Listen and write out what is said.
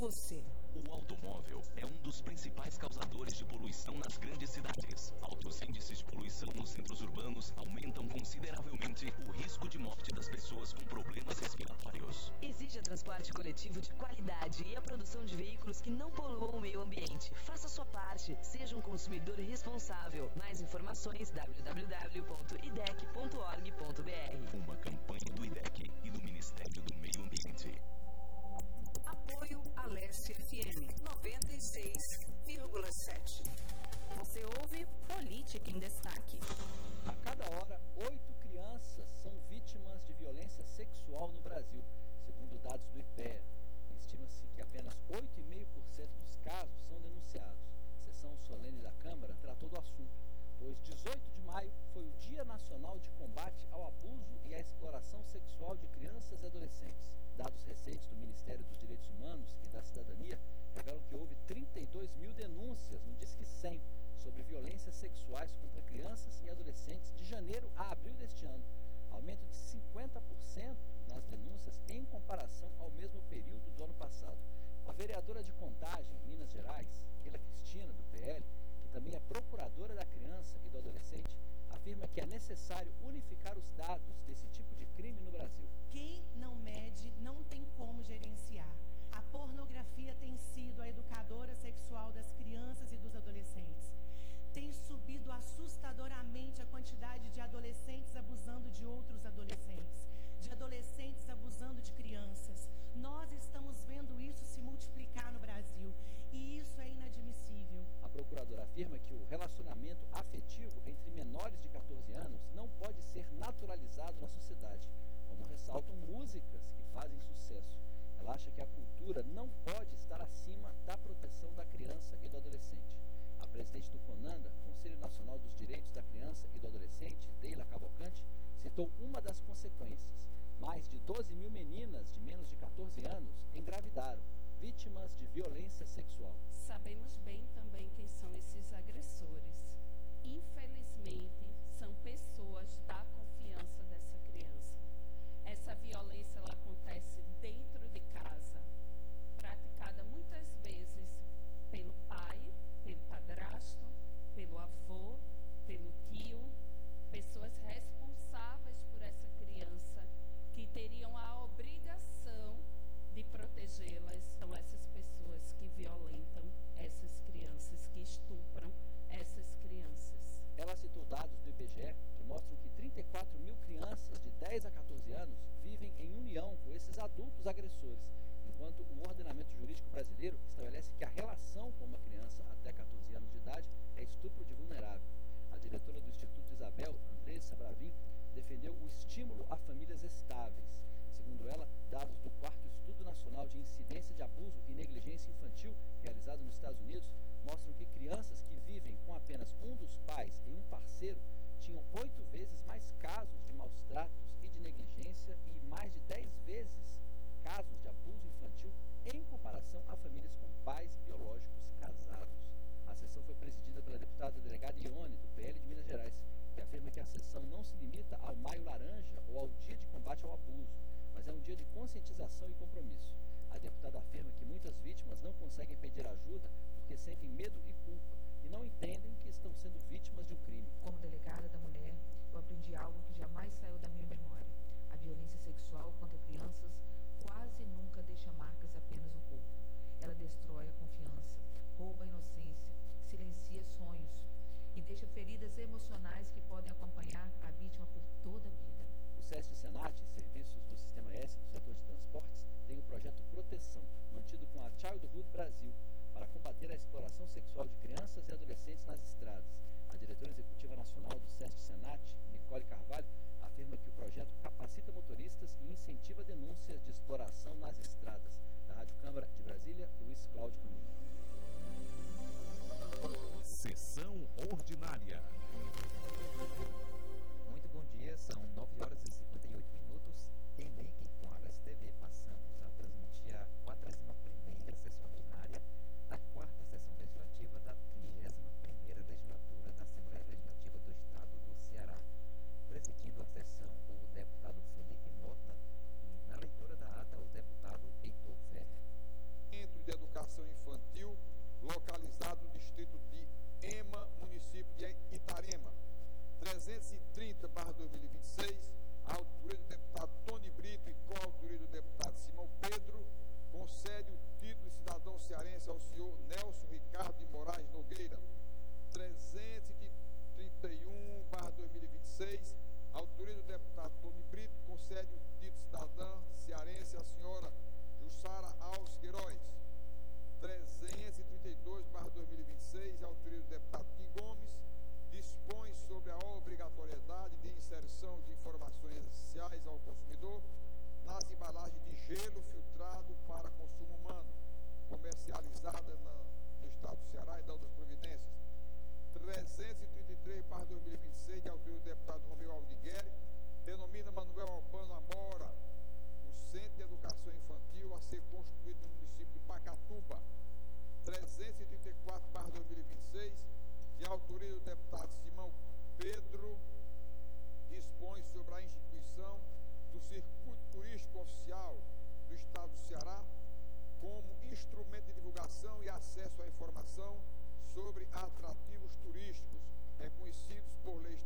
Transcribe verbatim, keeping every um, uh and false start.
você. O automóvel é um dos principais causadores de poluição nas grandes cidades. Altos índices de poluição nos centros urbanos aumentam consideravelmente o risco de morte das pessoas com problemas respiratórios. Exija transporte coletivo de qualidade e a produção de veículos que não poluam o meio ambiente. Faça a sua parte. Seja um consumidor responsável. Mais informações w w w ponto i d e c ponto org ponto b r. Uma campanha do I D E C e do Ministério do Meio Ambiente. Apoio Aleste F M noventa e seis vírgula sete. Você ouve Política em Destaque. A cada hora, oito crianças são vítimas de violência sexual no Brasil, segundo dados do IPEA. Estima-se que apenas oito vírgula cinco por cento dos casos são denunciados. A sessão solene da Câmara tratou do assunto, pois dezoito de maio foi o Dia Nacional de Combate ao Abuso e à Exploração Sexual de Crianças e Adolescentes. Dados recentes do Ministério dos Direitos Humanos e da Cidadania revelam que houve trinta e dois mil denúncias no Disque cem sobre violências sexuais contra crianças e adolescentes de janeiro a abril deste ano, aumento de cinquenta por cento nas denúncias em comparação ao mesmo período do ano passado. A vereadora de Contagem, Minas Gerais, Keila Cristina, do P L, que também é procuradora da criança e do adolescente, afirma que é necessário unificar os dados desse tipo de crime no Brasil. Quem não mede não tem como gerenciar. A pornografia tem sido a educadora sexual das crianças e dos adolescentes. Tem subido assustadoramente a quantidade de adolescentes abusando de outros adolescentes, de adolescentes abusando de crianças. Nós estamos vendo isso se multiplicar no Brasil e isso é inadmissível. A procuradora afirma que o relacionamento afetivo entre menores de catorze anos não pode ser naturalizado na sociedade, como ressaltam músicas que fazem sucesso. Ela acha que a cultura não pode estar acima da proteção da criança e do adolescente. A presidente do CONANDA, Conselho Nacional dos Direitos da Criança e do Adolescente, Deila Cavalcante, citou uma das consequências. Mais de doze mil meninas de menos de catorze anos engravidaram, vítimas de violência sexual. Sabemos bem também quem são esses agressores. Infelizmente, são pessoas da confiança dessa criança. Essa violência ela acontece dentro de casa, praticada muitas vezes pelo pai, pelo padrasto, pelo avô, pelo tio, pessoas responsáveis por essa criança que teriam a obrigação de protegê-las. São essas pessoas que violentam essas crianças, que estupram essas crianças. Ela citou dados do I B G E que mostram que trinta e quatro mil crianças de dez a catorze anos vivem em união com esses adultos agressores, enquanto o ordenamento jurídico brasileiro estabelece que a relação com uma criança até catorze anos de idade é estupro de vulnerável. A diretora do Instituto Isabel, Andressa Bravin, defendeu o estímulo a famílias estáveis. Segundo ela, dados do quarto Estudo Nacional de Incidência de Abuso e Negligência Infantil, realizado nos Estados Unidos, mostram que crianças que vivem com apenas um dos pais e um parceiro tinham oito vezes mais casos de maus tratos e de negligência e mais de dez vezes casos de abuso infantil em comparação a famílias com pais biológicos casados. A sessão foi presidida pela deputada delegada Ione, do P L de Minas Gerais, que afirma que a sessão não se limita ao Maio Laranja ou ao Dia de Combate ao Abuso, mas é um dia de conscientização e compromisso. A deputada afirma que muitas vítimas não conseguem pedir ajuda porque sentem medo e culpa e não entendem que estão sendo vítimas de um crime. Como delegada da mulher, eu aprendi algo que jamais saiu da minha memória. A violência sexual contra crianças quase nunca deixa marcas apenas no corpo. Ela destrói a confiança, rouba a inocência, silencia sonhos e deixa feridas emocionais que podem acompanhar a vítima por toda a vida. O SESC Senat, Serviços do Sistema S do setor de transportes, tem o projeto Proteção, mantido com a Childhood Brasil, para combater a exploração sexual de crianças e adolescentes nas estradas. A diretora executiva nacional do SESC Senat, Nicole Carvalho, afirma que o projeto capacita motoristas e incentiva trezentos e trinta e quatro barra dois mil e vinte e seis, de autoria do deputado Simão Pedro, dispõe sobre a instituição do Circuito Turístico Oficial do Estado do Ceará como instrumento de divulgação e acesso à informação sobre atrativos turísticos reconhecidos por lei